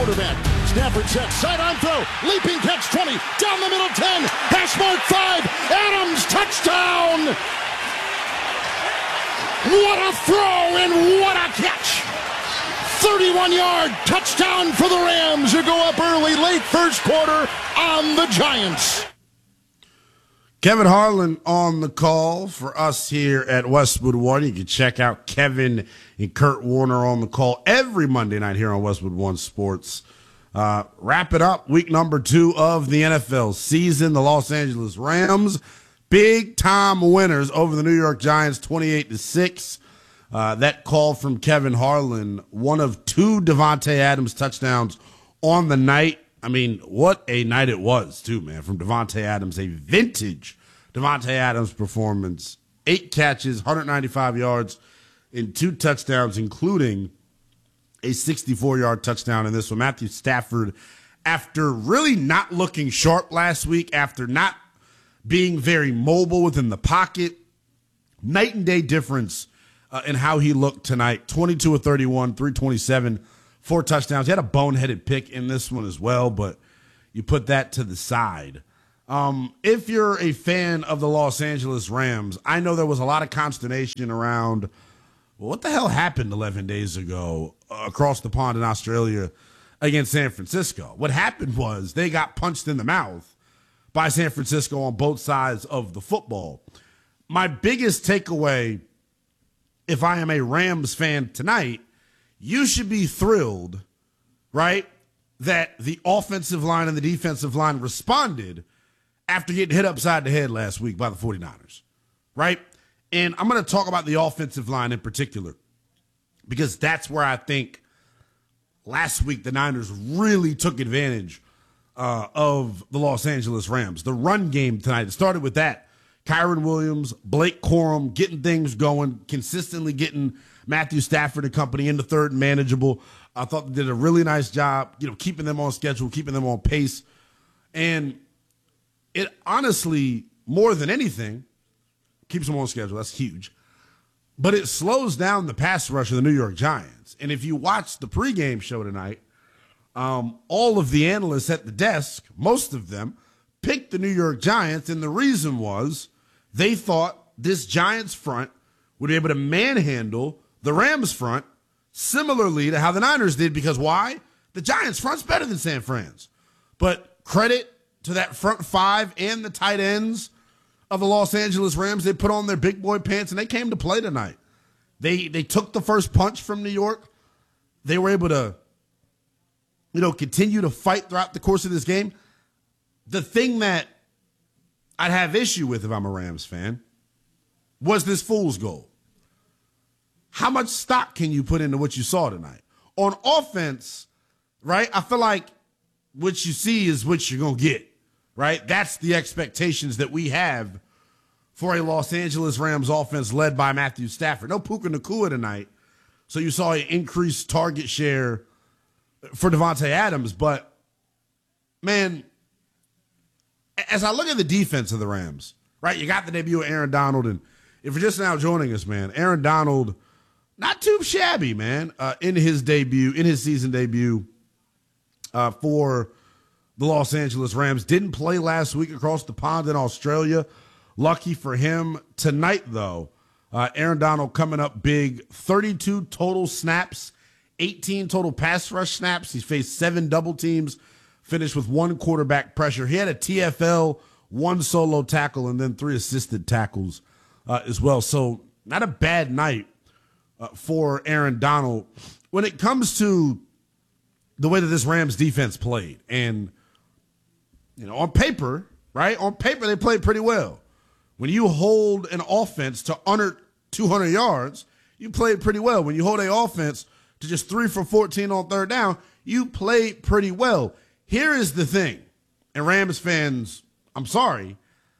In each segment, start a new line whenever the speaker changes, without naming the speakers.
quarterback. Stafford set, sidearm throw, leaping catch 20, down the middle 10, hash mark 5, Adams, touchdown! What a throw and what a catch! 31-yard touchdown for the Rams, who go up early, late first quarter on the Giants.
Kevin Harlan on the call for us here at Westwood One. You can check out Kevin and Kurt Warner on the call every Monday night here on Westwood One Sports. Wrap it up, week number 2 of the NFL season. The Los Angeles Rams, big-time winners over the New York Giants, 28-6. That call from Kevin Harlan, one of 2 Davante Adams touchdowns on the night. I mean, what a night it was, too, man, from Davante Adams. A vintage Davante Adams performance. 8 catches, 195 yards, and 2 touchdowns, including a 64-yard touchdown in this one. Matthew Stafford, after really not looking sharp last week, after not being very mobile within the pocket, night and day difference in how he looked tonight. 22 of 31, 327. 4 touchdowns. He had a boneheaded pick in this one as well, but you put that to the side. If you're a fan of the Los Angeles Rams, I know there was a lot of consternation around, well, what the hell happened 11 days ago across the pond in Australia against San Francisco? What happened was they got punched in the mouth by San Francisco on both sides of the football. My biggest takeaway, if I am a Rams fan tonight, you should be thrilled, right, that the offensive line and the defensive line responded after getting hit upside the head last week by the 49ers, right? And I'm going to talk about the offensive line in particular because that's where I think last week the Niners really took advantage of the Los Angeles Rams. The run game tonight, it started with that. Kyren Williams, Blake Corum getting things going, consistently getting Matthew Stafford and company into third and manageable. I thought they did a really nice job, keeping them on schedule, keeping them on pace. And it honestly, more than anything, keeps them on schedule. That's huge. But it slows down the pass rush of the New York Giants. And if you watch the pregame show tonight, all of the analysts at the desk, most of them, picked the New York Giants. And the reason was they thought this Giants front would be able to manhandle the Rams front similarly to how the Niners did, because why? The Giants front's better than San Fran's. But credit to that front 5 and the tight ends of the Los Angeles Rams. They put on their big boy pants and they came to play tonight. They took the first punch from New York. They were able to, continue to fight throughout the course of this game. The thing that I'd have issue with if I'm a Rams fan was this fool's goal. How much stock can you put into what you saw tonight? On offense, right, I feel like what you see is what you're going to get, right? That's the expectations that we have for a Los Angeles Rams offense led by Matthew Stafford. No Puka Nacua tonight, so you saw an increased target share for Davante Adams. But, man, as I look at the defense of the Rams, right, you got the debut of Aaron Donald, and if you're just now joining us, man, Aaron Donald, not too shabby, man, in his season debut for the Los Angeles Rams. Didn't play last week across the pond in Australia. Lucky for him. Tonight, though, Aaron Donald coming up big. 32 total snaps, 18 total pass rush snaps. He's faced 7 double teams, finished with 1 quarterback pressure. He had a TFL, 1 solo tackle, and then 3 assisted tackles as well. So not a bad night for Aaron Donald. When it comes to the way that this Rams defense played, and, on paper, right? On paper, they played pretty well. When you hold an offense to under 200 yards, you played pretty well. When you hold an offense to just 3 for 14 on third down, you played pretty well. Here is the thing, and Rams fans, I'm sorry,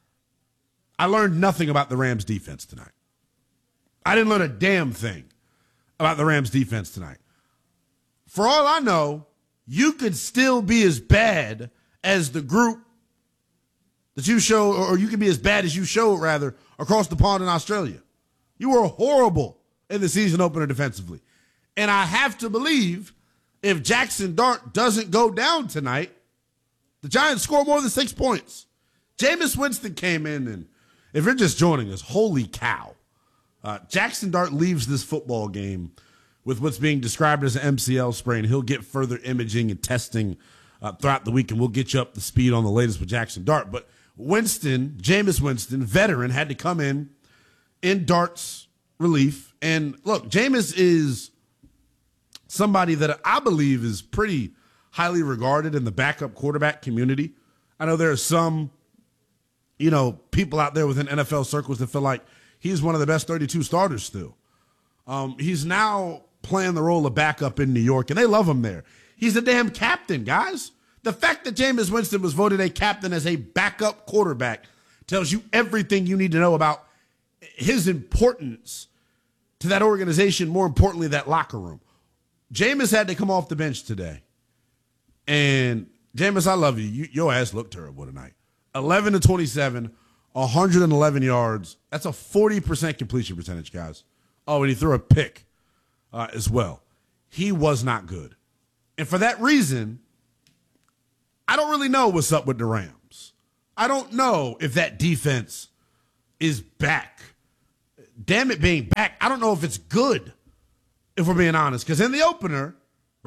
I learned nothing about the Rams defense tonight. I didn't learn a damn thing about the Rams defense tonight. For all I know, you could still be as bad as the group that you showed, or you could be as bad as you showed, rather, across the pond in Australia. You were horrible in the season opener defensively. And I have to believe if Jackson Dart doesn't go down tonight, the Giants score more than 6 points. Jameis Winston came in, and if you're just joining us, holy cow. Jackson Dart leaves this football game with what's being described as an MCL sprain. He'll get further imaging and testing throughout the week, and we'll get you up to speed on the latest with Jackson Dart. But Winston, Jameis Winston, veteran, had to come in Dart's relief. And look, Jameis is somebody that I believe is pretty highly regarded in the backup quarterback community. I know there are some, people out there within NFL circles that feel like he's one of the best 32 starters still. He's now playing the role of backup in New York, and they love him there. He's a damn captain, guys. The fact that Jameis Winston was voted a captain as a backup quarterback tells you everything you need to know about his importance to that organization, more importantly, that locker room. Jameis had to come off the bench today. And, Jameis, I love you. Your ass looked terrible tonight. 11-27, 111 yards. That's a 40% completion percentage, guys. Oh, and he threw a pick as well. He was not good. And for that reason, I don't really know what's up with the Rams. I don't know if that defense is back. Damn it being back, I don't know if it's good, if we're being honest. Because in the opener,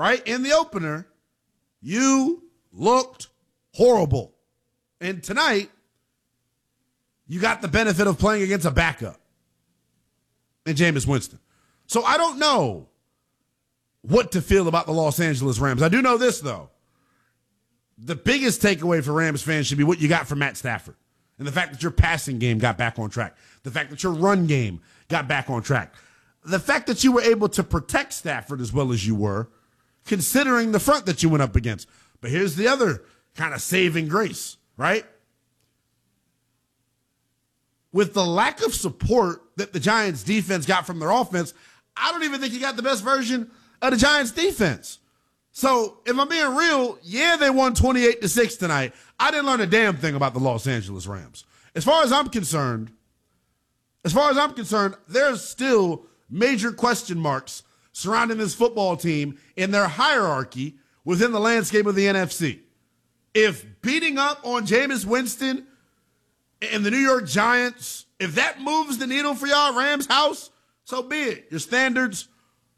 you looked horrible. And tonight, you got the benefit of playing against a backup in Jameis Winston. So I don't know what to feel about the Los Angeles Rams. I do know this, though. The biggest takeaway for Rams fans should be what you got from Matt Stafford and the fact that your passing game got back on track, the fact that your run game got back on track, the fact that you were able to protect Stafford as well as you were, considering the front that you went up against. But here's the other kind of saving grace, right? With the lack of support that the Giants defense got from their offense, I don't even think you got the best version of the Giants defense. So if I'm being real, yeah, they won 28-6 tonight. I didn't learn a damn thing about the Los Angeles Rams. As far as I'm concerned, there's still major question marks surrounding this football team in their hierarchy within the landscape of the NFC. If beating up on Jameis Winston and the New York Giants, if that moves the needle for y'all, Rams house, so be it. Your standards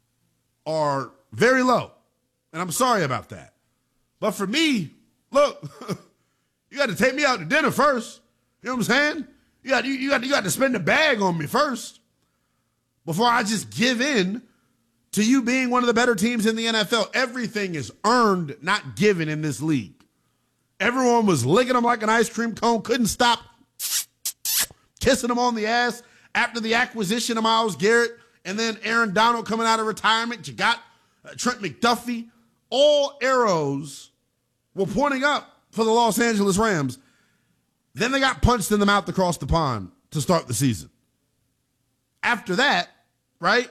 are very low, and I'm sorry about that. But for me, look, you got to take me out to dinner first. You know what I'm saying? You got to spend the bag on me first before I just give in to you being one of the better teams in the NFL. Everything is earned, not given in this league. Everyone was licking them like an ice cream cone, couldn't stop kissing them on the ass after the acquisition of Myles Garrett and then Aaron Donald coming out of retirement. You got Trent McDuffie. All arrows were pointing up for the Los Angeles Rams. Then they got punched in the mouth across the pond to start the season. After that, right,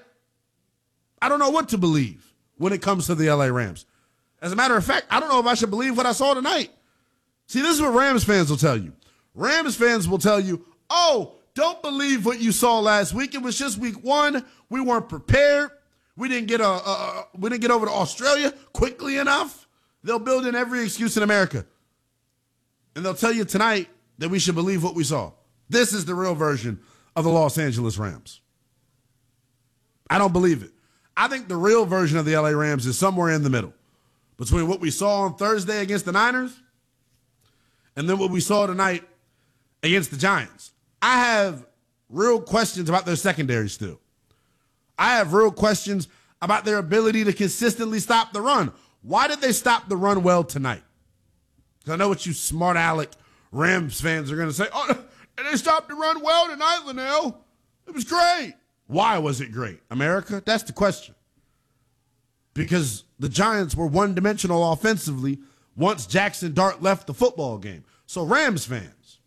I don't know what to believe when it comes to the LA Rams. As a matter of fact, I don't know if I should believe what I saw tonight. See, this is what Rams fans will tell you. Rams fans will tell you, oh, don't believe what you saw last week. It was just week one. We weren't prepared. We didn't get over to Australia quickly enough. They'll build in every excuse in America. And they'll tell you tonight that we should believe what we saw. This is the real version of the Los Angeles Rams. I don't believe it. I think the real version of the LA Rams is somewhere in the middle between what we saw on Thursday against the Niners and then what we saw tonight against the Giants. I have real questions about their secondary still. I have real questions about their ability to consistently stop the run. Why did they stop the run well tonight? Because I know what you smart aleck Rams fans are going to say. Oh, they stopped the run well tonight, Linnell. It was great. Why was it great? America? That's the question. Because the Giants were one-dimensional offensively once Jackson Dart left the football game. So Rams fans,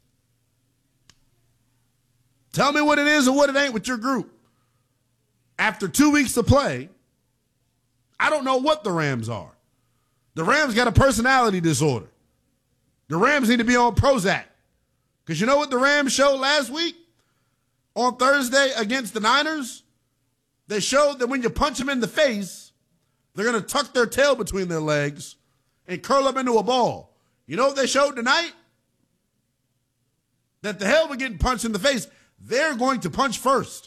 tell me what it is and what it ain't with your group. After 2 weeks of play, I don't know what the Rams are. The Rams got a personality disorder. The Rams need to be on Prozac. Because you know what the Rams showed last week on Thursday against the Niners? They showed that when you punch them in the face, They're going to tuck their tail between their legs and curl up into a ball. You know what they showed tonight? That the hell with getting punched in the face, they're going to punch first.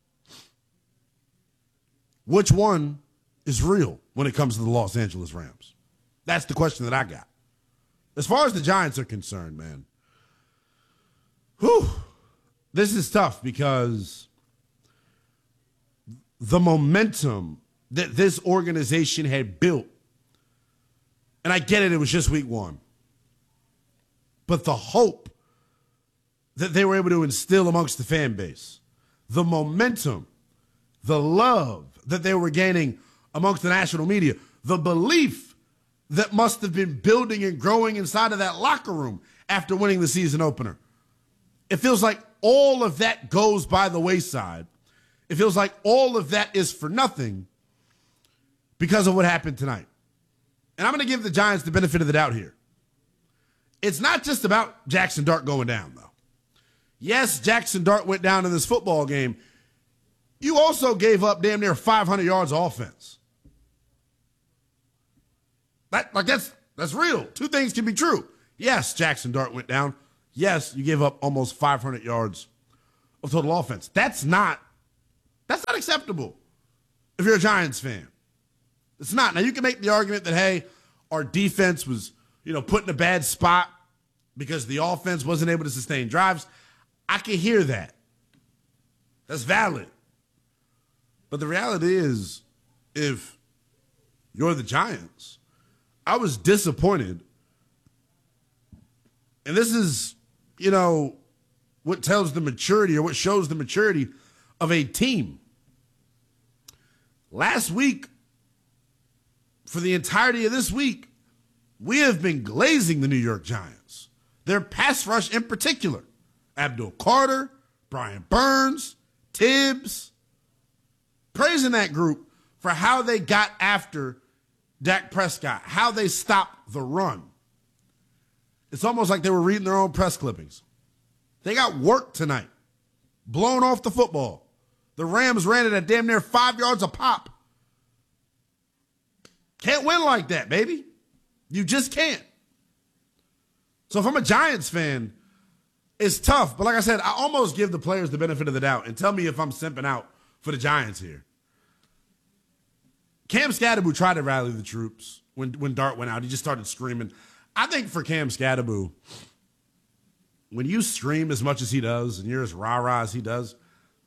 Which one is real when it comes to the Los Angeles Rams? That's the question that I got. As far as the Giants are concerned, man, this is tough because the momentum that this organization had built, and I get it was just week one, but the hope that they were able to instill amongst the fan base, the momentum, the love that they were gaining amongst the national media, the belief that must have been building and growing inside of that locker room after winning the season opener. It feels like all of that goes by the wayside. It feels like all of that is for nothing because of what happened tonight. And I'm going to give the Giants the benefit of the doubt here. It's not just about Jackson Dart going down, though. Yes, Jackson Dart went down in this football game. You also gave up damn near 500 yards of offense. That's real. Two things can be true. Yes, Jackson Dart went down. Yes, you gave up almost 500 yards of total offense. That's not acceptable if you're a Giants fan. It's not. Now, you can make the argument that, hey, our defense was, put in a bad spot because the offense wasn't able to sustain drives. I can hear that. That's valid. But the reality is, if you're the Giants, I was disappointed. And this is, what tells the maturity or what shows the maturity of a team. Last week, for the entirety of this week, we have been glazing the New York Giants. Their pass rush in particular. Abdul Carter, Brian Burns, Tibbs. Praising that group for how they got after Dak Prescott, how they stopped the run. It's almost like they were reading their own press clippings. They got worked tonight, blown off the football. The Rams ran it at damn near 5 yards a pop. Can't win like that, baby. You just can't. So if I'm a Giants fan, it's tough. But like I said, I almost give the players the benefit of the doubt and tell me if I'm simping out for the Giants here. Cam Skattebo tried to rally the troops when Dart went out. He just started screaming. I think for Cam Skattebo, when you scream as much as he does and you're as rah-rah as he does,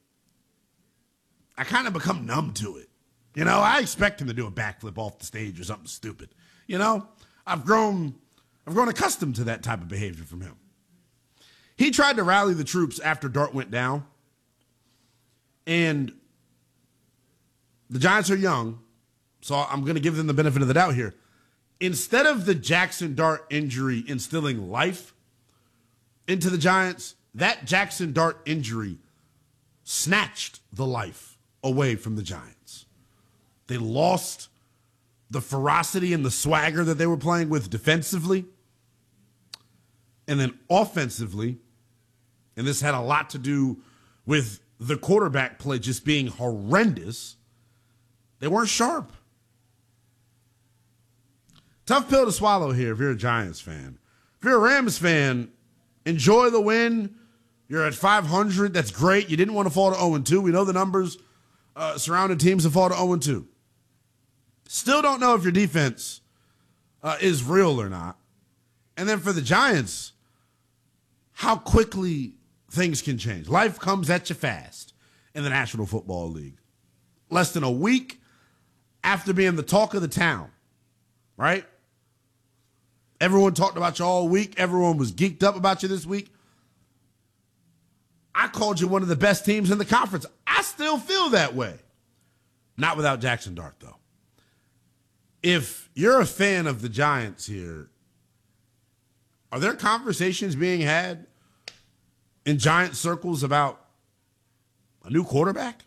I kind of become numb to it. I expect him to do a backflip off the stage or something stupid. I've grown accustomed to that type of behavior from him. He tried to rally the troops after Dart went down. And the Giants are young, so I'm going to give them the benefit of the doubt here. Instead of the Jackson Dart injury instilling life into the Giants, that Jackson Dart injury snatched the life away from the Giants. They lost the ferocity and the swagger that they were playing with defensively. And then offensively, and this had a lot to do with the quarterback play just being horrendous, they weren't sharp. Tough pill to swallow here if you're a Giants fan. If you're a Rams fan, enjoy the win. You're at 500. That's great. You didn't want to fall to 0-2. We know the numbers surrounding teams that fall to 0-2. Still don't know if your defense is real or not. And then for the Giants, how quickly things can change. Life comes at you fast in the National Football League. Less than a week after being the talk of the town, right? Everyone talked about you all week. Everyone was geeked up about you this week. I called you one of the best teams in the conference. I still feel that way. Not without Jackson Dart, though. If you're a fan of the Giants here, are there conversations being had in Giant circles about a new quarterback?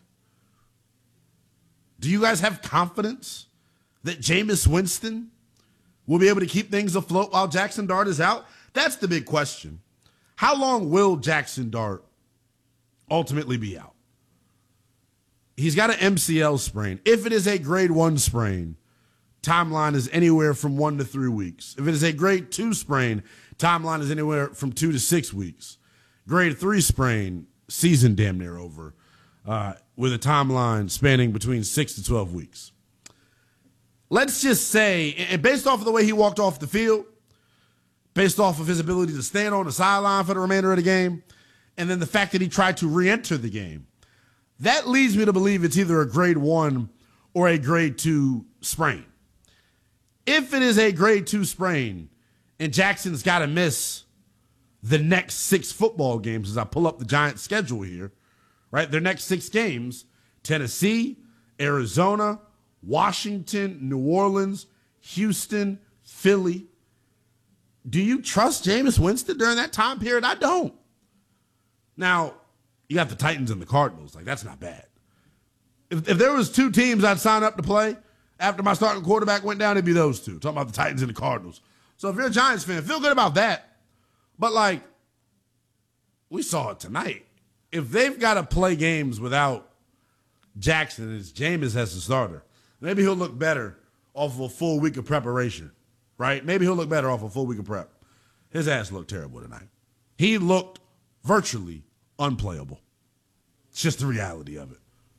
Do you guys have confidence that Jameis Winston will be able to keep things afloat while Jackson Dart is out? That's the big question. How long will Jackson Dart ultimately be out? He's got an MCL sprain. If it is a grade 1 sprain, timeline is anywhere from 1 to 3 weeks. If it is a grade 2 sprain, timeline is anywhere from 2 to 6 weeks. Grade 3 sprain, season damn near over, with a timeline spanning between 6 to 12 weeks. Let's just say, and based off of the way he walked off the field, based off of his ability to stand on the sideline for the remainder of the game, and then the fact that he tried to re-enter the game, that leads me to believe it's either a grade 1 or a grade 2 sprain. If it is a grade 2 sprain and Jackson's got to miss the next 6 football games, as I pull up the Giants' schedule here, right? Their next 6 games, Tennessee, Arizona, Washington, New Orleans, Houston, Philly. Do you trust Jameis Winston during that time period? I don't. Now, you got the Titans and the Cardinals. Like, that's not bad. If there was 2 teams I'd sign up to play after my starting quarterback went down, it'd be those 2. Talking about the Titans and the Cardinals. So if you're a Giants fan, feel good about that. But, like, we saw it tonight. If they've got to play games without Jackson and it's Jameis as the starter, maybe he'll look better off of a full week of preparation, right? Maybe he'll look better off a full week of prep. His ass looked terrible tonight. He looked virtually unplayable. It's just the reality of it.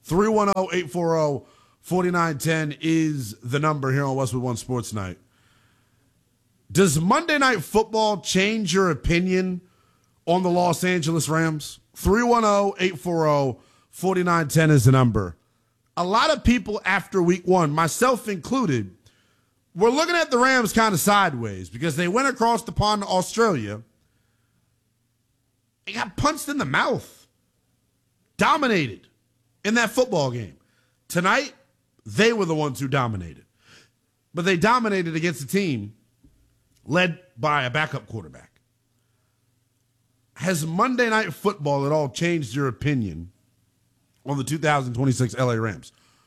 310-840-4910 is the number here on Westwood One Sports Night. Does Monday Night Football change your opinion on the Los Angeles Rams? 310-840-4910 is the number. A lot of people after week 1, myself included, were looking at the Rams kind of sideways because they went across the pond to Australia and got punched in the mouth. Dominated in that football game. Tonight, they were the ones who dominated. But they dominated against a team led by a backup quarterback. Has Monday Night Football at all changed your opinion on the 2026 LA Rams?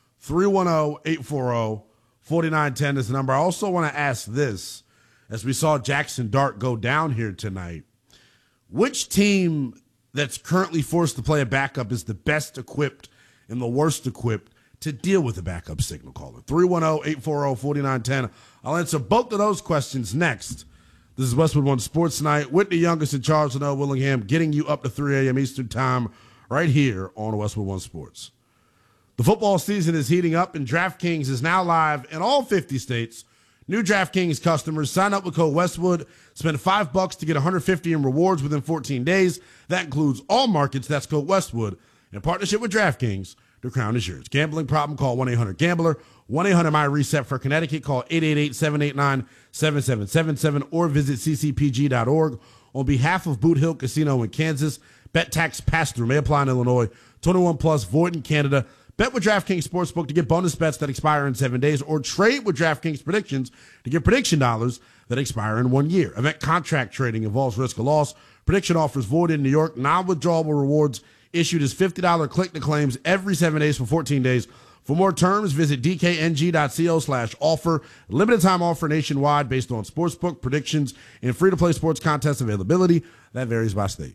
310-840-4910 is the number. I also want to ask this, as we saw Jackson Dart go down here tonight. Which team that's currently forced to play a backup is the best equipped and the worst equipped to deal with a backup signal caller? 310-840-4910. I'll answer both of those questions next. This is Westwood One Sports Night. Whitney Youngest and Charles Snow Willingham getting you up to 3 a.m. Eastern Time right here on Westwood One Sports. The football season is heating up, and DraftKings is now live in all 50 states. New DraftKings customers sign up with code Westwood, spend $5 to get $150 in rewards within 14 days. That includes all markets. That's code Westwood. In partnership with DraftKings, the crown is yours. Gambling problem? Call 1-800-GAMBLER. 1-800-MY-RESET for Connecticut. Call 888-789-7777 or visit ccpg.org. On behalf of Boot Hill Casino in Kansas, bet tax pass-through may apply in Illinois. 21 plus, void in Canada. Bet with DraftKings Sportsbook to get bonus bets that expire in 7 days, or trade with DraftKings Predictions to get prediction dollars that expire in 1 year. Event contract trading involves risk of loss. Prediction offers void in New York. Non-withdrawable rewards issued as $50 click-to-claims every 7 days for 14 days. For more terms, visit dkng.co/offer. Limited time offer nationwide based on sportsbook predictions and free-to-play sports contest availability. That varies by state.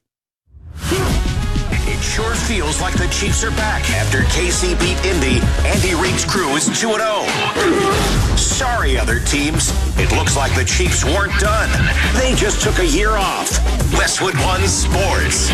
It sure feels like the Chiefs are back after KC beat Indy. Andy Reid's crew is 2-0. Sorry, other teams. It looks like the Chiefs weren't done. They just took a year off. Westwood One Sports.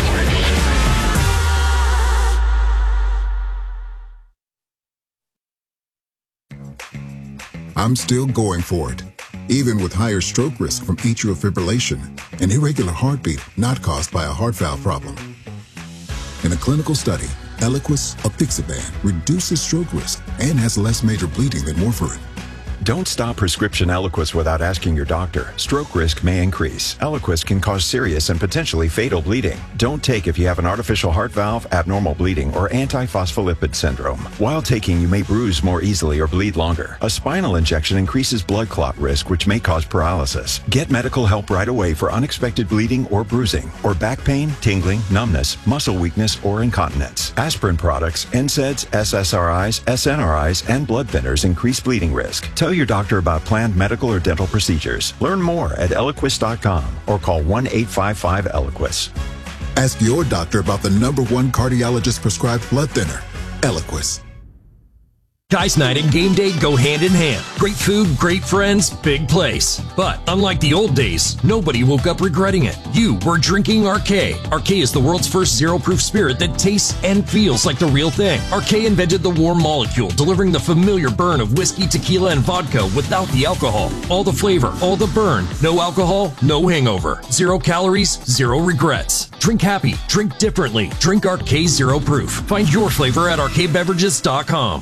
I'm still going for it, even with higher stroke risk from atrial fibrillation, an irregular heartbeat not caused by a heart valve problem. In a clinical study, Eliquis, apixaban, reduces stroke risk and has less major bleeding than warfarin.
Don't stop prescription Eliquis without asking your doctor. Stroke risk may increase. Eliquis can cause serious and potentially fatal bleeding. Don't take if you have an artificial heart valve, abnormal bleeding, or antiphospholipid syndrome. While taking, you may bruise more easily or bleed longer. A spinal injection increases blood clot risk, which may cause paralysis. Get medical help right away for unexpected bleeding or bruising, or back pain, tingling, numbness, muscle weakness, or incontinence. Aspirin products, NSAIDs, SSRIs, SNRIs, and blood thinners increase bleeding risk. Tell your doctor about planned medical or dental procedures. Learn more at Eliquis.com or call 1-855-ELIQUIS.
Ask your doctor about the #1 cardiologist prescribed blood thinner, Eliquis.
Guys Night and game day go hand in hand. Great food, great friends, big place. But unlike the old days, nobody woke up regretting it. You were drinking Arcade. Arcade is the world's first zero-proof spirit that tastes and feels like the real thing. Arcade invented the warm molecule, delivering the familiar burn of whiskey, tequila, and vodka without the alcohol. All the flavor, all the burn, no alcohol, no hangover. 0 calories, 0 regrets. Drink happy, drink differently. Drink Arcade Zero Proof. Find your flavor at arcadebeverages.com.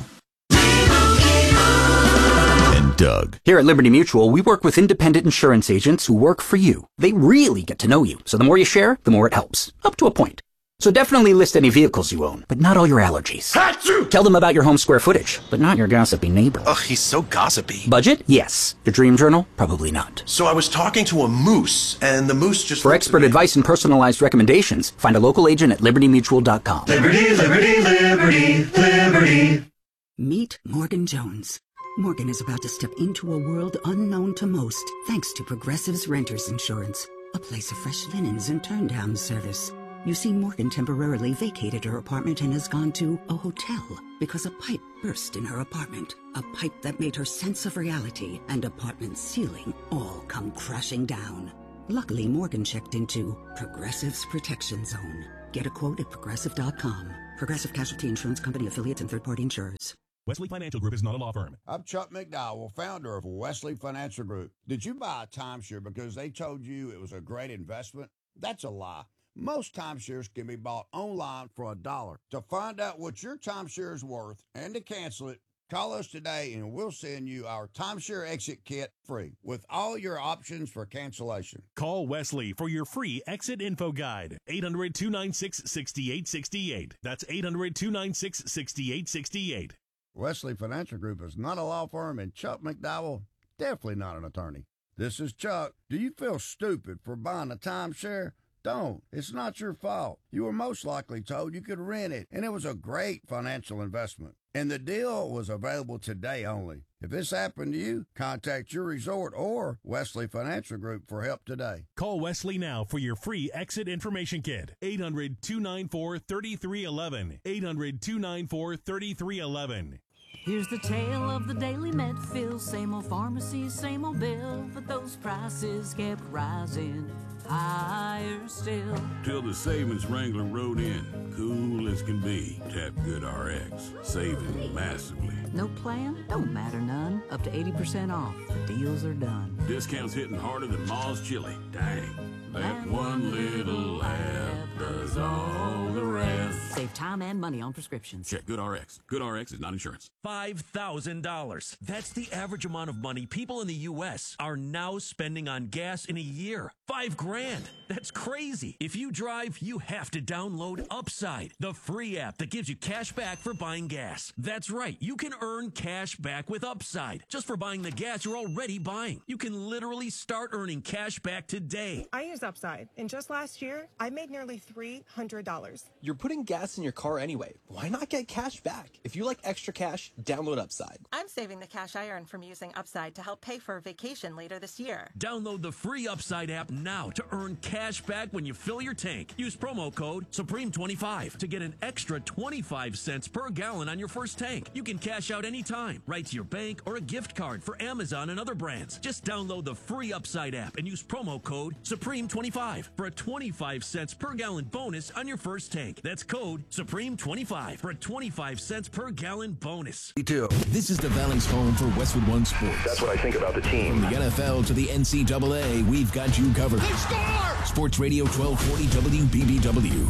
Doug. Here at Liberty Mutual, we work with independent insurance agents who work for you. They really get to know you, so the more you share, the more it helps. Up to a point. So definitely list any vehicles you own, but not all your allergies. Achoo! Tell them about your home square footage, but not your gossipy neighbor.
Ugh, he's so gossipy.
Budget? Yes. Your dream journal? Probably not.
So I was talking to a moose, and the moose just...
For expert advice and personalized recommendations, find a local agent at libertymutual.com.
Liberty, liberty, liberty, liberty. Meet Morgan Jones. Morgan is about to step into a world unknown to most, thanks to Progressive's Renters Insurance, a place of fresh linens and turn-down service. You see, Morgan temporarily vacated her apartment and has gone to a hotel because a pipe burst in her apartment. A pipe that made her sense of reality and apartment ceiling all come crashing down. Luckily, Morgan checked into Progressive's Protection Zone. Get a quote at Progressive.com. Progressive Casualty Insurance Company, affiliates, and third-party insurers.
Wesley Financial Group is not a law firm.
I'm Chuck McDowell, founder of Wesley Financial Group. Did you buy a timeshare because they told you it was a great investment? That's a lie. Most timeshares can be bought online for $1. To find out what your timeshare is worth and to cancel it, call us today and we'll send you our timeshare exit kit free with all your options for cancellation.
Call Wesley for your free exit info guide. 800-296-6868. That's 800-296-6868.
Wesley Financial Group is not a law firm, and Chuck McDowell, definitely not an attorney. This is Chuck. Do you feel stupid for buying a timeshare? Don't. It's not your fault. You were most likely told you could rent it, and it was a great financial investment. And the deal was available today only. If this happened to you, contact your resort or Wesley Financial Group for help today.
Call Wesley now for your free exit information kit. 800-294-3311. 800-294-3311.
Here's the tale of the daily Medfield. Same old pharmacy, same old bill, but those prices kept rising higher still.
Till the savings wrangler rode in, cool as can be. Tap Good RX, saving massively.
No plan? Don't matter none. Up to 80% off. The deals are done.
Discounts hitting harder than Ma's chili. Dang. That one little app does all the rest.
Save time and money on prescriptions.
Check Good RX. Good RX is not insurance.
$5,000. That's the average amount of money people in the U.S. are now spending on gas in a year. $5,000. That's crazy. If you drive, you have to download Upside, the free app that gives you cash back for buying gas. That's right. You can earn cash back with Upside just for buying the gas you're already buying. You can literally start earning cash back today.
I use Upside, and just last year, I made nearly $300.
You're putting gas in your car anyway. Why not get cash back? If you like extra cash, download Upside.
I'm saving the cash I earn from using Upside to help pay for a vacation later this year.
Download the free Upside app now to earn cash back when you fill your tank. Use promo code Supreme25 to get an extra 25 cents per gallon on your first tank. You can cash out anytime, right to your bank or a gift card for Amazon and other brands. Just download the free Upside app and use promo code Supreme25 for a 25 cents per gallon bonus on your first tank. That's code Supreme25 for a 25 cents per gallon bonus.
This is the Valley's home for Westwood One Sports.
That's what I think about the team.
From the NFL to the NCAA, we've got you covered. Sports Radio 1240 WBBW.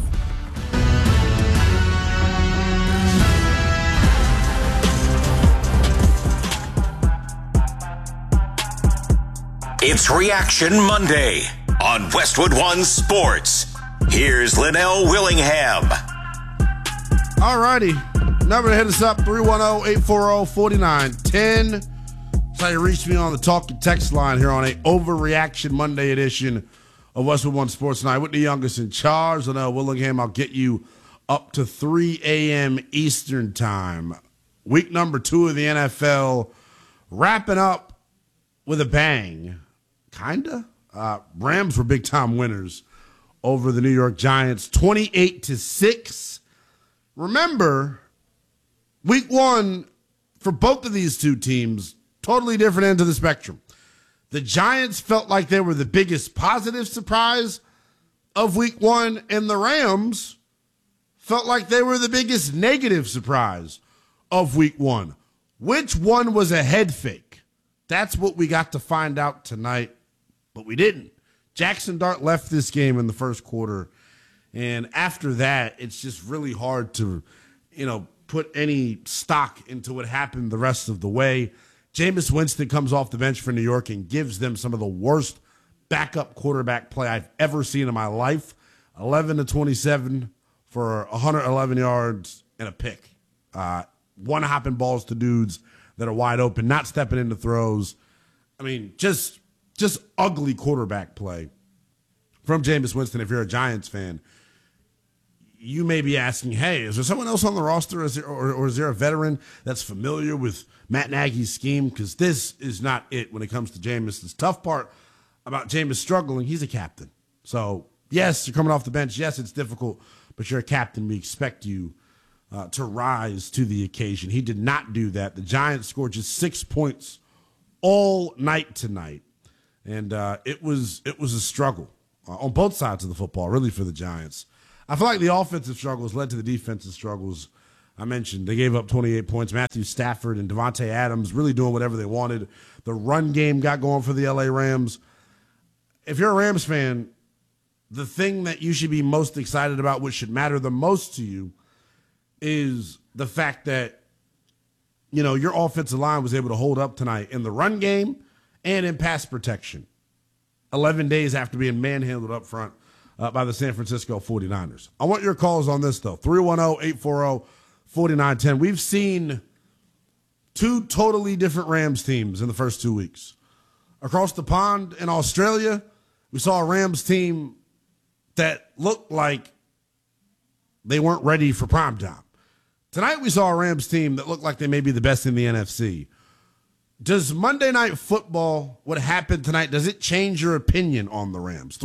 It's Reaction Monday on Westwood One Sports. Here's Linnell Willingham.
All righty. Number to hit us up, 310-840-4910. That's how you reach me on the talk and text line here on a Overreaction Monday edition of Westwood One Sports Night with the youngest in charge, Linnell Willingham. I'll get you up to 3 a.m. Eastern time. Week number 2 of the NFL wrapping up with a bang. Kinda. Rams were big-time winners over the New York Giants, 28-6. Remember, week 1, for both of these two teams, totally different ends of the spectrum. The Giants felt like they were the biggest positive surprise of week one, and the Rams felt like they were the biggest negative surprise of week one. Which one was a head fake? That's what we got to find out tonight, but we didn't. Jackson Dart left this game in the first quarter, and after that, it's just really hard to, put any stock into what happened the rest of the way. Jameis Winston comes off the bench for New York and gives them some of the worst backup quarterback play I've ever seen in my life. 11-27 for 111 yards and a pick. One hopping balls to dudes that are wide open, not stepping into throws. I mean, just ugly quarterback play from Jameis Winston. If you're a Giants fan, you may be asking, hey, is there someone else on the roster, or is there a veteran that's familiar with Matt Nagy's scheme? Because this is not it when it comes to Jameis. The tough part about Jameis struggling, he's a captain. So, yes, you're coming off the bench. Yes, it's difficult, but you're a captain. We expect you to rise to the occasion. He did not do that. The Giants scored just 6 points all night tonight, and it was a struggle on both sides of the football, really, for the Giants. I feel like the offensive struggles led to the defensive struggles. I mentioned they gave up 28 points. Matthew Stafford and Devontae Adams really doing whatever they wanted. The run game got going for the LA Rams. If you're a Rams fan, the thing that you should be most excited about, which should matter the most to you, is the fact that, your offensive line was able to hold up tonight in the run game and in pass protection 11 days after being manhandled up front by the San Francisco 49ers. I want your calls on this, though. 310-840-4910. We've seen two totally different Rams teams in the first 2 weeks. Across the pond in Australia, we saw a Rams team that looked like they weren't ready for prime time. Tonight we saw a Rams team that looked like they may be the best in the NFC. Does Monday Night Football, what happened tonight, does it change your opinion on the Rams?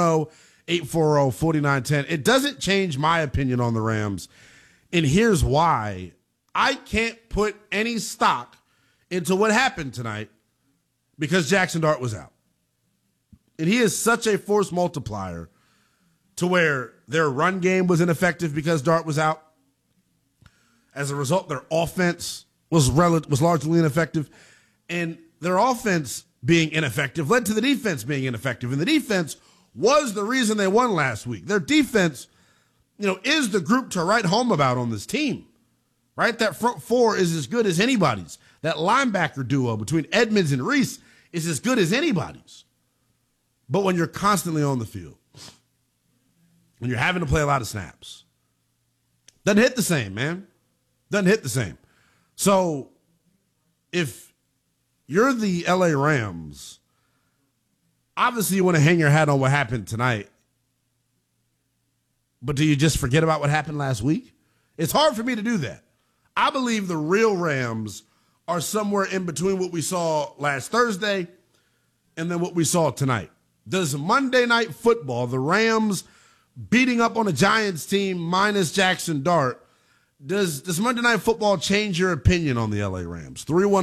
310-840-4910. It doesn't change my opinion on the Rams, and here's why. I can't put any stock into what happened tonight because Jackson Dart was out. And he is such a force multiplier to where their run game was ineffective because Dart was out. As a result, their offense was largely ineffective. And their offense being ineffective led to the defense being ineffective. And the defense was the reason they won last week. Their defense, is the group to write home about on this team, right? That front four is as good as anybody's. That linebacker duo between Edmonds and Reese is as good as anybody's. But when you're constantly on the field, when you're having to play a lot of snaps, doesn't hit the same, man. Doesn't hit the same. So if you're the LA Rams, obviously you want to hang your hat on what happened tonight. But do you just forget about what happened last week? It's hard for me to do that. I believe the real Rams are somewhere in between what we saw last Thursday and then what we saw tonight. Does Monday Night Football, the Rams beating up on a Giants team minus Jackson Dart, does Monday Night Football change your opinion on the LA Rams?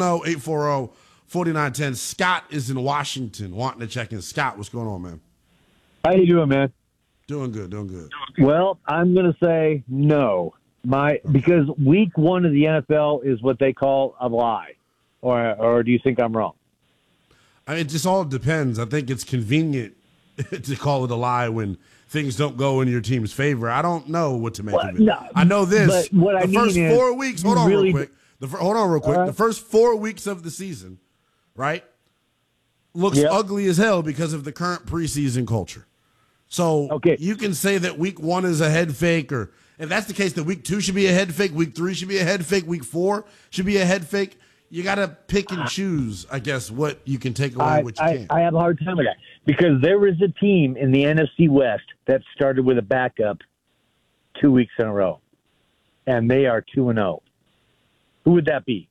310-840-4910. Scott is in Washington wanting to check in. Scott, what's going on, man?
How you doing, man?
Doing good.
Well, I'm going to say no. Because week one of the NFL is what they call a lie. Or do you think I'm wrong?
I mean, it just all depends. I think it's convenient to call it a lie when things don't go in your team's favor. I don't know what to make of it. No, I know this.
But what
the first 4 weeks, hold on real quick. The first 4 weeks of the season, right, looks ugly as hell because of the current preseason culture. So you can say that week one is a head fake, or if that's the case, that week two should be a head fake, week three should be a head fake, week four should be a head fake. You got to pick and choose, I guess, what you can take away, what you can't.
I have a hard time with that because there is a team in the NFC West that started with a backup 2 weeks in a row, and they are 2-0. Who would that be?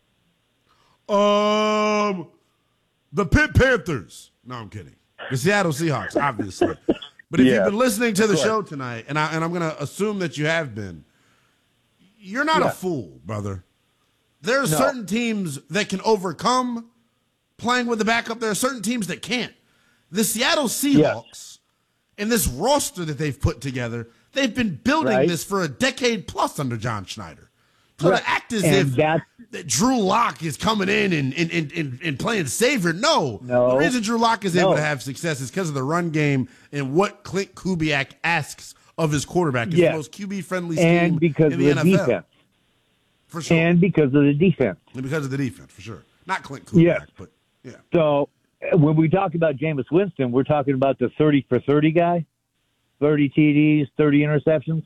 The Pitt Panthers. No, I'm kidding. The Seattle Seahawks, obviously. But if you've been listening to the show tonight, and I'm going to assume that you have been, you're not a fool, brother. There are certain teams that can overcome playing with the backup. There are certain teams that can't. The Seattle Seahawks and this roster that they've put together, they've been building this for a decade plus under John Schneider. So to act as if that Drew Lock is coming in and playing savior, no. The reason Drew Lock is able to have success is because of the run game and what Clint Kubiak asks of his quarterback. It's the most QB-friendly scheme
and because
in the
of the
NFL.
defense.
For sure.
And because of the defense.
And because of the defense, for sure. Not Clint Kubiak, but yeah.
So when we talk about Jameis Winston, we're talking about the 30 for 30 guy, 30 TDs, 30 interceptions.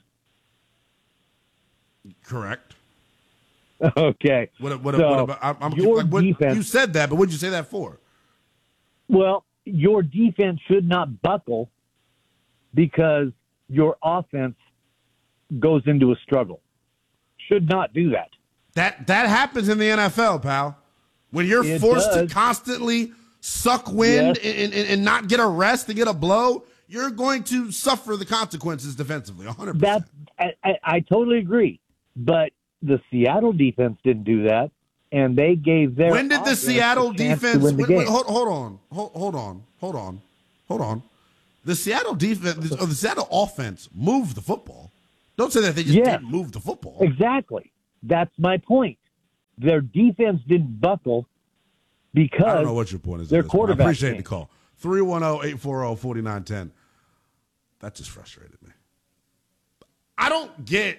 Correct.
Okay.
What about you said that, but what did you say that for?
Well, your defense should not buckle because your offense goes into a struggle. Should not do that.
That happens in the NFL, pal. When you're forced to constantly suck wind and not get a rest and get a blow, you're going to suffer the consequences defensively, 100%.
I totally agree. But the Seattle defense didn't do that, and they gave their
When did the Seattle defense hold on. The Seattle defense or the Seattle offense moved the football. Don't say that they just didn't move the football.
Exactly. That's my point. Their defense didn't buckle because
I don't know what your point is.
Their quarterback.
I appreciate the call. 310-840-4910. That just frustrated me. I don't get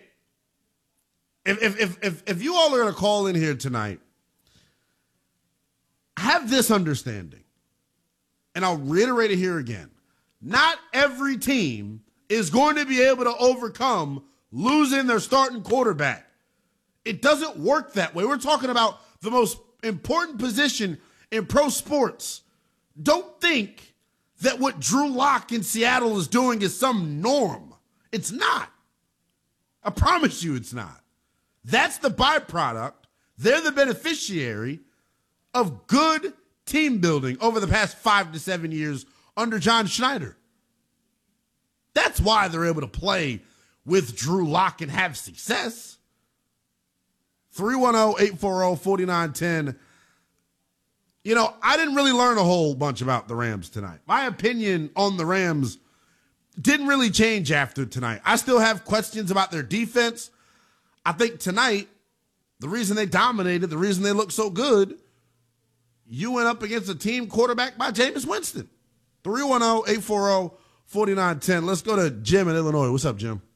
if you all are going to call in here tonight, have this understanding, and I'll reiterate it here again. Not every team is going to be able to overcome losing their starting quarterback. It doesn't work that way. We're talking about the most important position in pro sports. Don't think that what Drew Lock in Seattle is doing is some norm. It's not. I promise you it's not. That's the byproduct. They're the beneficiary of good team building over the past 5 to 7 years under John Schneider. That's why they're able to play with Drew Lock and have success. 310-840-4910. You know, I didn't really learn a whole bunch about the Rams tonight. My opinion on the Rams didn't really change after tonight. I still have questions about their defense. I think tonight, the reason they dominated, the reason they looked so good, you went up against a team quarterback by Jameis Winston. 310-840-4910. Let's go to Jim in Illinois. What's up, Jim?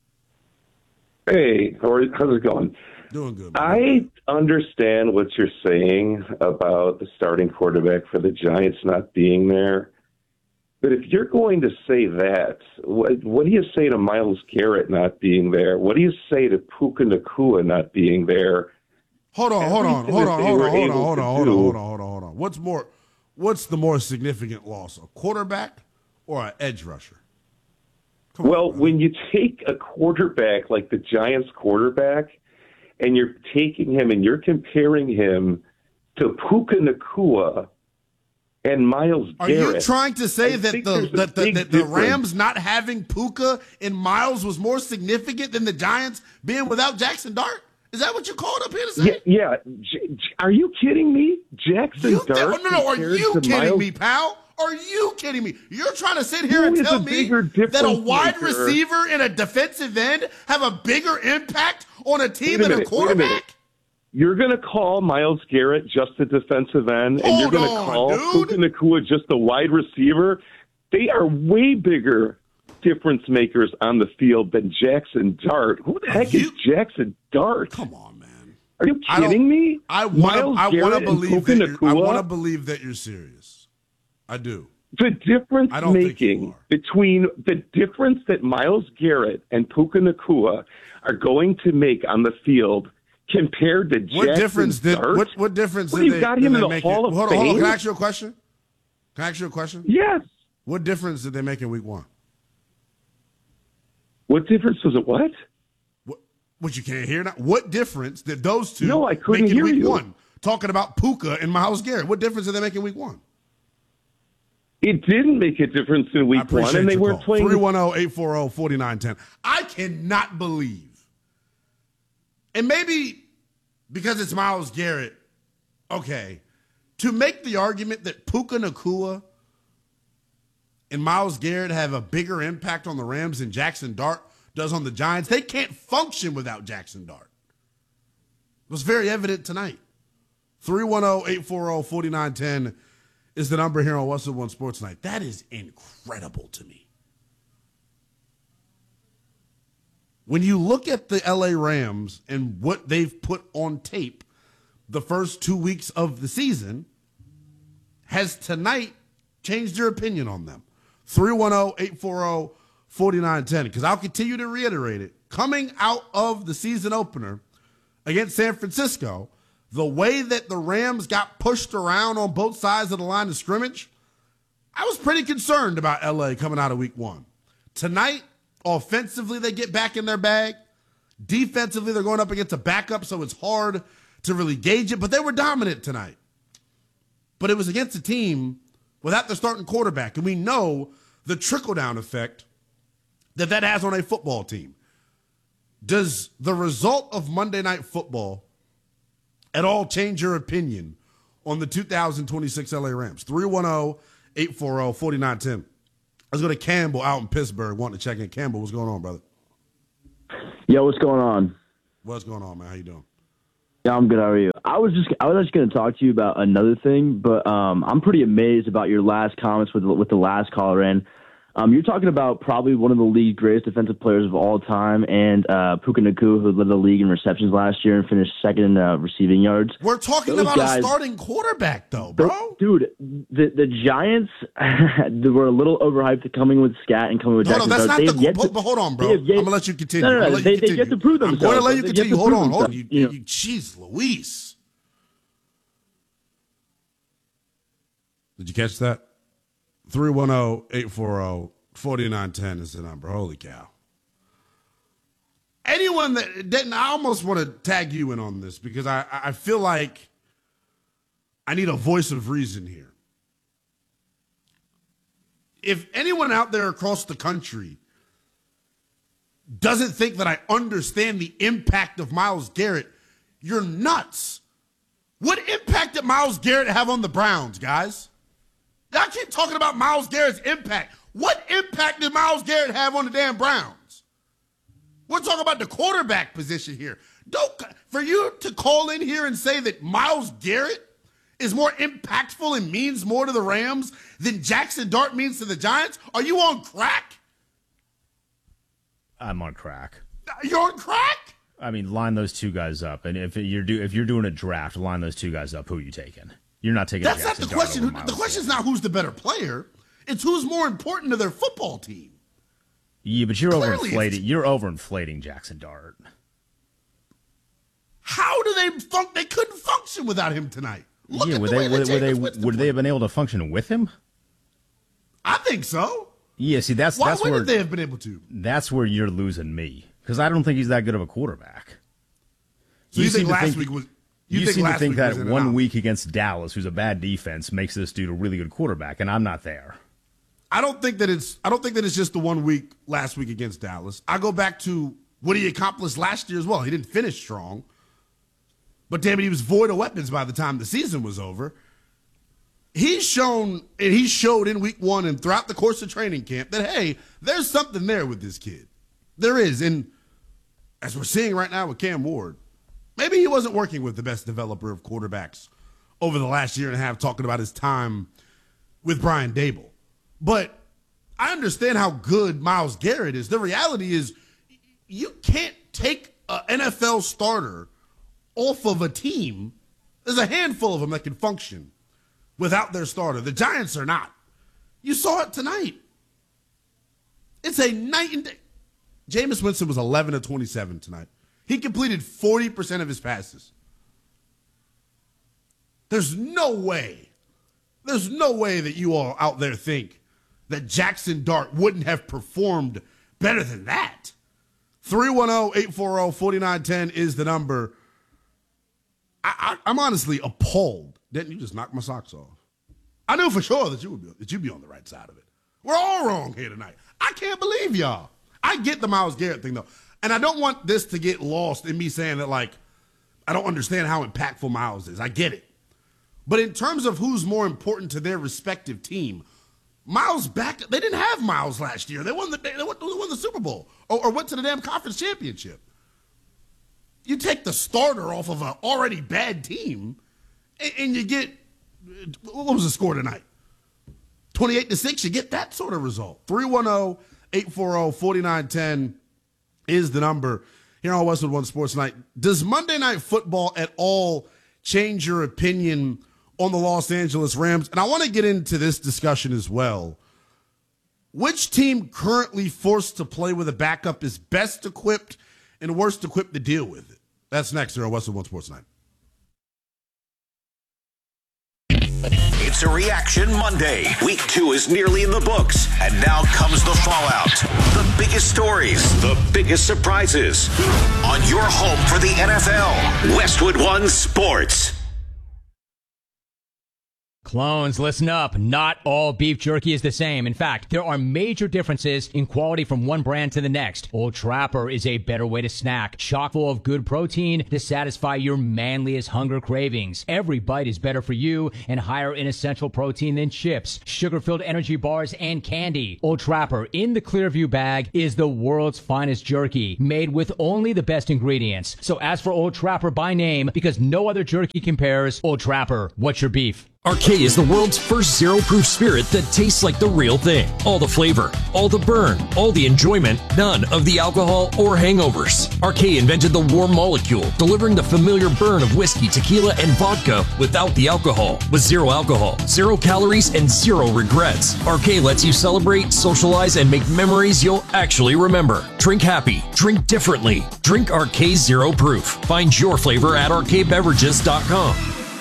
Hey, how's it going?
Doing good.
I understand what you're saying about the starting quarterback for the Giants not being there. But if you're going to say that, what do you say to Myles Garrett not being there? What do you say to Puka Nacua not being there?
Hold on. What's the more significant loss, a quarterback or an edge rusher?
When you take a quarterback like the Giants quarterback and you're taking him and you're comparing him to Puka Nacua and Myles Garrett.
Are you trying to say that the Rams not having Puka and Myles was more significant than the Giants being without Jackson Dart? Is that what you called up here to say?
Yeah. Are you kidding me? Jackson Dart?
No. Are you kidding me, pal? Are you kidding me? You're trying to sit here and tell me that a wide receiver and a defensive end have a bigger impact on a team than a quarterback?
You're going to call Myles Garrett just a defensive end, and you're going to call Puka Nacua just a wide receiver? They are way bigger difference makers on the field than Jackson Dart. Who the heck is Jackson Dart?
Come on, man.
Are you kidding me?
I want to believe that you're serious. I do.
The difference making between the difference that Myles Garrett and Puka Nacua are going to make on the field compared to Jackson Dart.
What difference
did you got him in the Hall of Fame?
Hold on. Can I ask you a question?
Yes.
What difference did they make in week one?
What difference was it? What
you can't hear now? What difference did those two
make
in week one? Talking about Puka and Myles Garrett. What difference did they make in week one?
It didn't make a difference in week one, and they weren't playing.
310-840-4910. I cannot believe, and maybe because it's Myles Garrett, okay, to make the argument that Puka Nacua and Myles Garrett have a bigger impact on the Rams than Jackson Dart does on the Giants, they can't function without Jackson Dart. It was very evident tonight. 310-840-4910 is the number here on Westwood One Sports Night. That is incredible to me. When you look at the LA Rams and what they've put on tape the first 2 weeks of the season, has tonight changed your opinion on them? 310-840-4910, because I'll continue to reiterate it. Coming out of the season opener against San Francisco, the way that the Rams got pushed around on both sides of the line of scrimmage, I was pretty concerned about LA coming out of week one. Tonight, offensively, they get back in their bag. Defensively, they're going up against a backup, so it's hard to really gauge it, but they were dominant tonight. But it was against a team without their starting quarterback, and we know the trickle-down effect that has on a football team. Does the result of Monday Night Football at all change your opinion on the 2026 LA Rams? 310-840-4910. Let's go to Campbell out in Pittsburgh wanting to check in. Campbell, what's going on, brother?
Yo, what's going on?
What's going on, man? How you doing?
Yeah, I'm good. How are you? I was actually going to talk to you about another thing, but I'm pretty amazed about your last comments with the last caller in. You're talking about probably one of the league's greatest defensive players of all time, and Puka Nacua, who led the league in receptions last year and finished second in receiving yards.
We're talking about a starting quarterback, though, bro.
Dude, the Giants they were a little overhyped coming with Scat and coming with Jackson.
No, that's not but hold on, bro. I'm going to let you continue.
No, they get to prove themselves.
I'm going to let you continue. Hold on. Jeez Louise. Did you catch that? 310-840-4910 is the number. Holy cow. Anyone that didn't, I almost want to tag you in on this because I feel like I need a voice of reason here. If anyone out there across the country doesn't think that I understand the impact of Myles Garrett, you're nuts. What impact did Myles Garrett have on the Browns, guys? Y'all keep talking about Myles Garrett's impact. What impact did Myles Garrett have on the damn Browns? We're talking about the quarterback position here. For you to call in here and say that Myles Garrett is more impactful and means more to the Rams than Jackson Dart means to the Giants, are you on crack?
I'm on crack.
You're on crack?
I mean, line those two guys up, and if you're doing a draft, line those two guys up. Who are you taking? You're not taking.
That's not the question. The question is not who's the better player. It's who's more important to their football team.
Yeah, but you're overinflating. You're overinflating Jackson Dart.
How do they They couldn't function without him tonight. Would
they have been able to function with him?
I think so.
Yeah, see, why
wouldn't they have been able to?
That's where you're losing me because I don't think he's that good of a quarterback.
So you think last week was?
You seem to think that 1 week against Dallas, who's a bad defense, makes this dude a really good quarterback, and I'm not there.
I don't think that it's just the 1 week last week against Dallas. I go back to what he accomplished last year as well. He didn't finish strong, but damn it, he was void of weapons by the time the season was over. He showed in week one and throughout the course of training camp that, hey, there's something there with this kid. There is, and as we're seeing right now with Cam Ward, maybe he wasn't working with the best developer of quarterbacks over the last year and a half, talking about his time with Brian Daboll. But I understand how good Myles Garrett is. The reality is you can't take an NFL starter off of a team. There's a handful of them that can function without their starter. The Giants are not. You saw it tonight. It's a night and day. Jameis Winston was 11 of 27 tonight. He completed 40% of his passes. There's no way that you all out there think that Jackson Dart wouldn't have performed better than that. 310-840-4910 is the number. I'm honestly appalled. Didn't you just knock my socks off? I knew for sure that you'd be on the right side of it. We're all wrong here tonight. I can't believe y'all. I get the Myles Garrett thing, though. And I don't want this to get lost in me saying that, like, I don't understand how impactful Miles is. I get it. But in terms of who's more important to their respective team, Miles back. They didn't have Miles last year. They won the Super Bowl or went to the damn conference championship. You take the starter off of an already bad team, and you get, what was the score tonight? 28-6. You get that sort of result. 310-840-4910 is the number here on Westwood One Sports Night. Does Monday Night Football at all change your opinion on the Los Angeles Rams? And I want to get into this discussion as well. Which team currently forced to play with a backup is best equipped and worst equipped to deal with it? That's next here on Westwood One Sports Night.
It's a Reaction Monday. Week 2 is nearly in the books, and now comes the fallout. The biggest stories, the biggest surprises. On your home for the NFL, Westwood One Sports.
Clones, listen up. Not all beef jerky is the same. In fact, there are major differences in quality from one brand to the next. Old Trapper is a better way to snack, chock full of good protein to satisfy your manliest hunger cravings. Every bite is better for you and higher in essential protein than chips, sugar-filled energy bars, and candy. Old Trapper in the Clearview bag is the world's finest jerky, made with only the best ingredients. So ask for Old Trapper by name because no other jerky compares. Old Trapper, what's your beef?
RK is the world's first zero-proof spirit that tastes like the real thing. All the flavor, all the burn, all the enjoyment, none of the alcohol or hangovers. RK invented the warm molecule, delivering the familiar burn of whiskey, tequila, and vodka without the alcohol. With zero alcohol, 0 calories, and 0 regrets. RK lets you celebrate, socialize, and make memories you'll actually remember. Drink happy. Drink differently. Drink RK Zero Proof. Find your flavor at rkbeverages.com.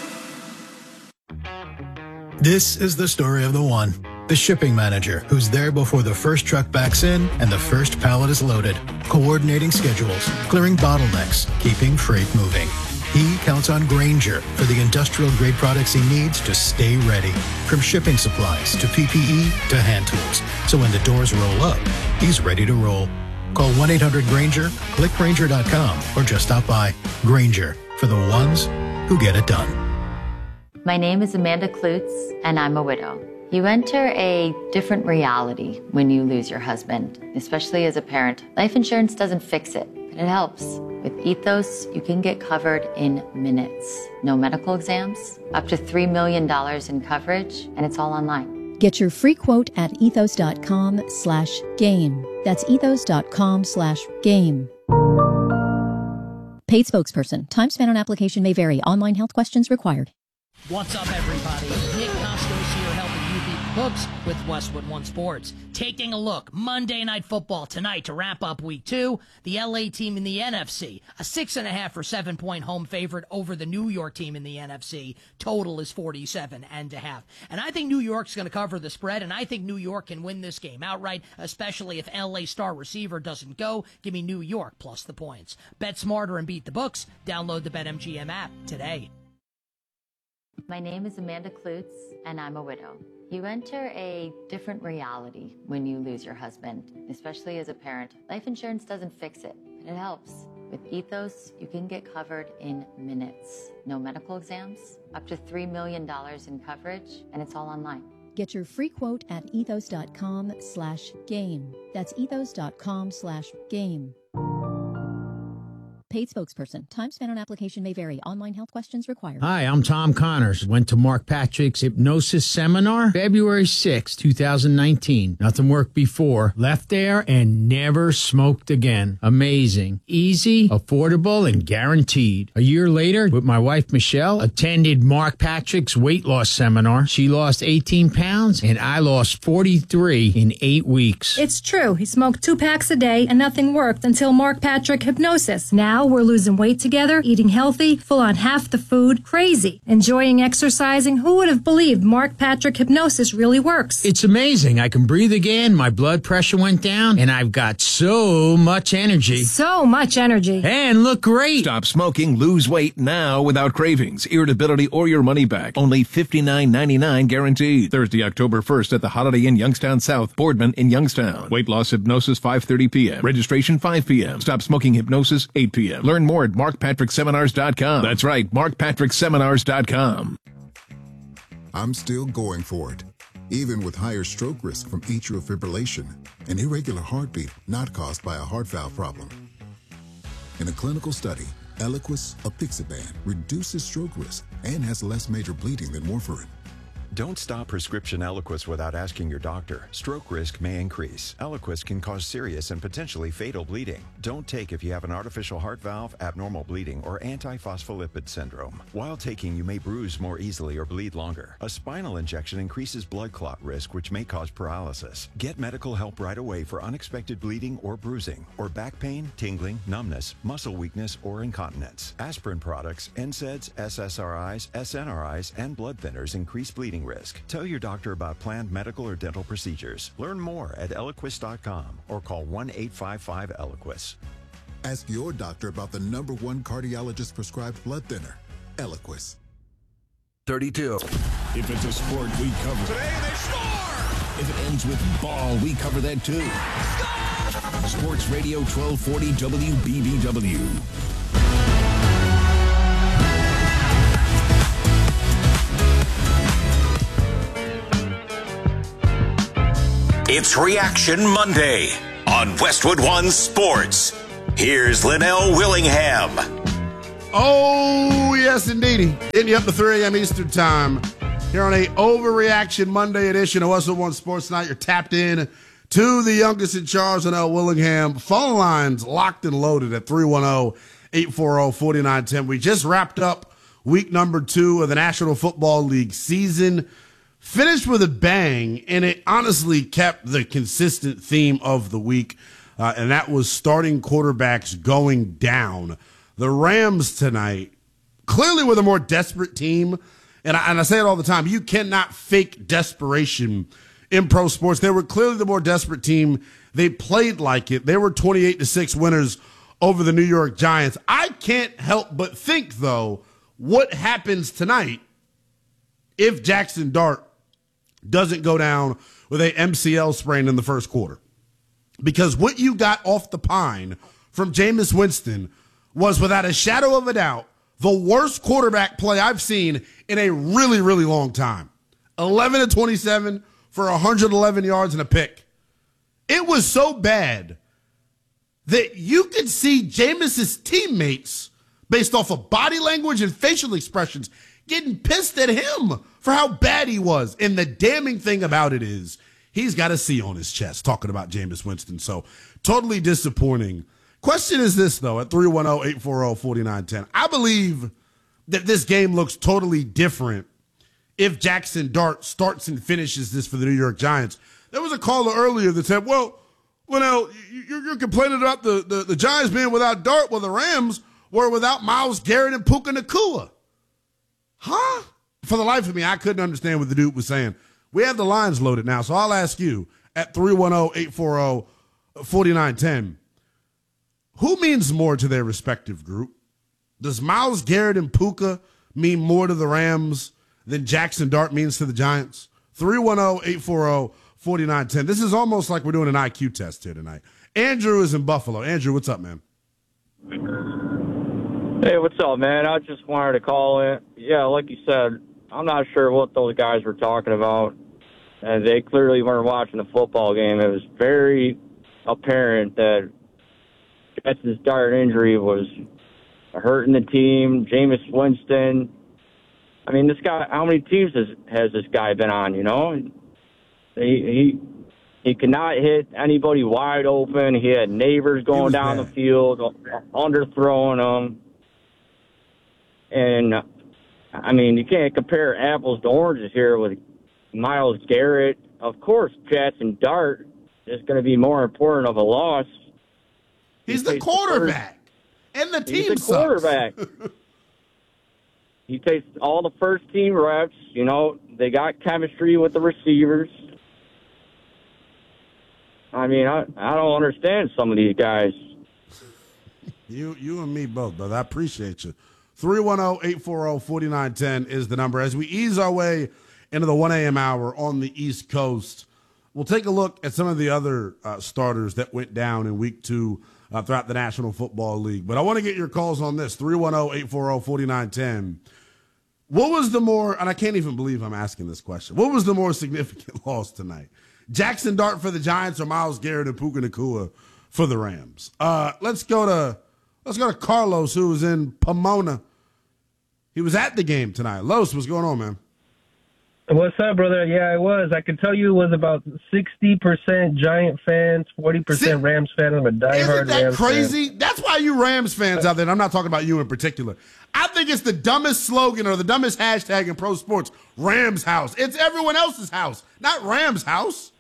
This is the story of the one, the shipping manager, who's there before the first truck backs in and the first pallet is loaded, coordinating schedules, clearing bottlenecks, keeping freight moving. He counts on Grainger for the industrial-grade products he needs to stay ready, from shipping supplies to PPE to hand tools. So when the doors roll up, he's ready to roll. Call 1-800-GRAINGER, click Grainger.com, or just stop by. Grainger, for the ones who get it done.
My name is Amanda Klutz, and I'm a widow. You enter a different reality when you lose your husband, especially as a parent. Life insurance doesn't fix it, but it helps. With Ethos, you can get covered in minutes. No medical exams, up to $3 million in coverage, and it's all online.
Get your free quote at ethos.com/game. That's ethos.com/game. Paid spokesperson. Time spent on application may vary. Online health questions required.
What's up, everybody? Nick Costos here, helping you beat the books with Westwood One Sports. Taking a look, Monday Night Football tonight to wrap up Week 2. The LA team in the NFC, a 6.5 or 7-point home favorite over the New York team in the NFC. Total is 47.5. And I think New York's going to cover the spread, and I think New York can win this game outright, especially if LA star receiver doesn't go. Give me New York plus the points. Bet smarter and beat the books. Download the BetMGM app today.
My name is Amanda Klutz, and I'm a widow. You enter a different reality when you lose your husband, especially as a parent. Life insurance doesn't fix it, but it helps. With Ethos, you can get covered in minutes. No medical exams, up to $3 million in coverage, and it's all online.
Get your free quote at ethos.com/game. That's ethos.com/game. Paid spokesperson. Time spent on application may vary. Online health questions required.
Hi, I'm Tom Connors. Went to Mark Patrick's hypnosis seminar February 6, 2019. Nothing worked before. Left there and never smoked again. Amazing. Easy, affordable, and guaranteed. A year later, with my wife Michelle, attended Mark Patrick's weight loss seminar. She lost 18 pounds and I lost 43 in 8 weeks.
It's true. He smoked 2 packs a day and nothing worked until Mark Patrick Hypnosis. Now we're losing weight together, eating healthy, full on half the food, crazy, enjoying exercising. Who would have believed Mark Patrick Hypnosis really works?
It's amazing. I can breathe again, my blood pressure went down, and I've got so much energy.
So much energy.
And look great.
Stop smoking, lose weight now without cravings, irritability, or your money back. Only $59.99 guaranteed. Thursday, October 1st at the Holiday Inn Youngstown South, Boardman in Youngstown. Weight loss hypnosis 5:30 p.m. Registration 5 p.m. Stop smoking hypnosis 8 p.m. p.m. Learn more at markpatrickseminars.com. That's right, markpatrickseminars.com.
I'm still going for it, even with higher stroke risk from atrial fibrillation, an irregular heartbeat not caused by a heart valve problem. In a clinical study, Eliquis apixaban reduces stroke risk and has less major bleeding than warfarin.
Don't stop prescription Eliquis without asking your doctor. Stroke risk may increase. Eliquis can cause serious and potentially fatal bleeding. Don't take if you have an artificial heart valve, abnormal bleeding, or antiphospholipid syndrome. While taking, you may bruise more easily or bleed longer. A spinal injection increases blood clot risk, which may cause paralysis. Get medical help right away for unexpected bleeding or bruising, or back pain, tingling, numbness, muscle weakness, or incontinence. Aspirin products, NSAIDs, SSRIs, SNRIs, and blood thinners increase bleeding risk. Tell your doctor about planned medical or dental procedures. Learn more at Eliquis.com or call 1-855-ELIQUIS.
Ask your doctor about the #1 cardiologist prescribed blood thinner, Eliquis.
32.
If it's a sport, we cover it.
Today they score!
If it ends with ball, we cover that too. Sports Radio 1240 WBBW.
It's Reaction Monday on Westwood One Sports. Here's Linnell Willingham.
Oh, yes, indeedy. Hitting you up to 3 a.m. Eastern Time here on a Overreaction Monday edition of Westwood One Sports Tonight. You're tapped in to the youngest in charge, Linnell Willingham. Phone lines locked and loaded at 310-840-4910. We just wrapped up week number 2 of the National Football League season. Finished with a bang, and it honestly kept the consistent theme of the week, and that was starting quarterbacks going down. The Rams tonight, clearly with a more desperate team, and I say it all the time, you cannot fake desperation in pro sports. They were clearly the more desperate team. They played like it. They were 28-6 winners over the New York Giants. I can't help but think, though, what happens tonight if Jackson Dart doesn't go down with a MCL sprain in the first quarter. Because what you got off the pine from Jameis Winston was, without a shadow of a doubt, the worst quarterback play I've seen in a really, really long time. 11-27 for 111 yards and a pick. It was so bad that you could see Jameis's teammates, based off of body language and facial expressions, getting pissed at him for how bad he was. And the damning thing about it is he's got a C on his chest talking about Jameis Winston. So totally disappointing. Question is this, though, at 310-840-4910. I believe that this game looks totally different if Jackson Dart starts and finishes this for the New York Giants. There was a caller earlier that said, well, now you're complaining about the Giants being without Dart. Well, the Rams were without Myles Garrett and Puka Nacua. Huh? For the life of me, I couldn't understand what the dude was saying. We have the lines loaded now, so I'll ask you at 310-840-4910, who means more to their respective group? Does Myles Garrett and Puka mean more to the Rams than Jackson Dart means to the Giants? 310-840-4910. This is almost like we're doing an IQ test here tonight. Andrew is in Buffalo. Andrew, what's up, man?
Hey, what's up, man? I just wanted to call in. Yeah, like you said, I'm not sure what those guys were talking about. And they clearly weren't watching the football game. It was very apparent that Jackson's Dart injury was hurting the team. Jameis Winston. I mean, this guy, how many teams has this guy been on, you know? He cannot hit anybody wide open. He had neighbors going down the field, underthrowing them. And, I mean, you can't compare apples to oranges here with Myles Garrett. Of course, Jackson Dart is going to be more important of a loss.
He's the quarterback, and the team
sucks. He's the quarterback. He takes all the first-team reps. You know, they got chemistry with the receivers. I mean, I don't understand some of these guys.
You and me both, brother. I appreciate you. 310-840-4910 is the number. As we ease our way into the 1 a.m. hour on the East Coast, we'll take a look at some of the other starters that went down in week 2 throughout the National Football League. But I want to get your calls on this, 310-840-4910. What was the more, and I can't even believe I'm asking this question, what was the more significant loss tonight? Jackson Dart for the Giants or Myles Garrett and Puka Nacua for the Rams? Let's go to Carlos, who was in Pomona. He was at the game tonight. Los, what's going on, man?
What's up, brother? Yeah, it was. I could tell you it was about 60% Giant fans, 40% Rams fans. I'm a diehard Rams fan.
Isn't that crazy? That's why you Rams fans out there, and I'm not talking about you in particular, I think it's the dumbest slogan or the dumbest hashtag in pro sports, Rams house. It's everyone else's house, not Rams house.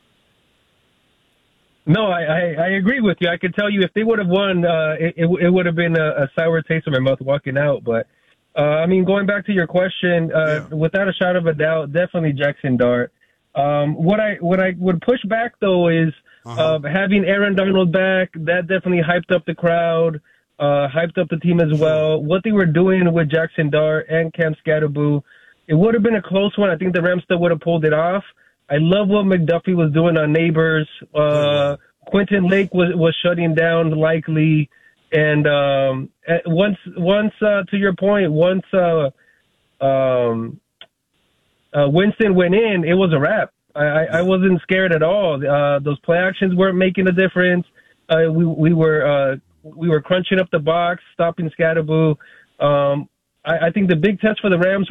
No, I agree with you. I could tell you if they would have won, it would have been a sour taste in my mouth walking out, but I mean, going back to your question, without a shadow of a doubt, definitely Jackson Dart. What I would push back though is having Aaron Donald back. That definitely hyped up the crowd, hyped up the team as well. What they were doing with Jackson Dart and Cam Scatterboo, it would have been a close one. I think the Rams still would have pulled it off. I love what McDuffie was doing on Neighbors. Quentin Lake was shutting down Likely. And once to your point, once Winston went in, it was a wrap. I wasn't scared at all. Those play actions weren't making a difference. We were crunching up the box, stopping Scatterboo. I think the big test for the Rams